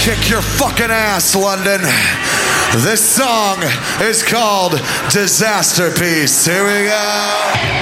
Kick your fucking ass, London. This song is called Disaster Piece. Here we go.